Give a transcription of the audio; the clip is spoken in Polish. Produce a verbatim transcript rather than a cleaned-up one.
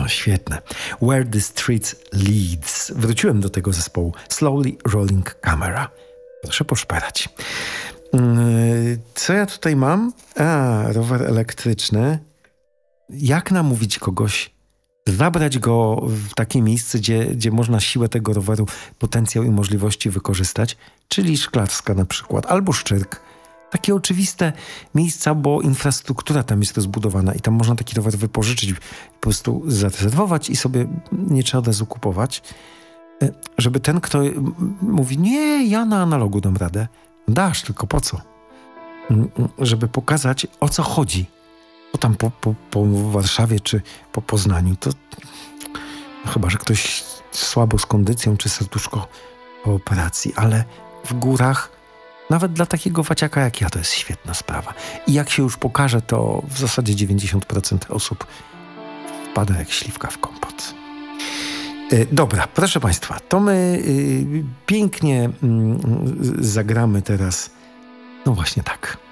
No, świetne. Where the Streets Leads. Wróciłem do tego zespołu. Slowly Rolling Camera. Proszę poszperać. Co ja tutaj mam? A, rower elektryczny. Jak namówić kogoś, zabrać go w takie miejsce, gdzie, gdzie można siłę tego roweru, potencjał i możliwości wykorzystać, czyli Szklarska na przykład, albo Szczyrk. Takie oczywiste miejsca, bo infrastruktura tam jest rozbudowana i tam można taki rower wypożyczyć, po prostu zarezerwować i sobie nie trzeba od razu kupować. Żeby ten, kto mówi, nie, ja na analogu dam radę, dasz, tylko po co? Żeby pokazać, o co chodzi. Bo tam po, po, po Warszawie czy po Poznaniu, to no chyba, że ktoś słabo z kondycją czy serduszko po operacji, ale w górach nawet dla takiego waciaka jak ja to jest świetna sprawa. I jak się już pokaże, to w zasadzie dziewięćdziesiąt procent osób wpada jak śliwka w kompot. Yy, dobra, proszę Państwa, to my yy, pięknie yy, zagramy teraz, no właśnie tak.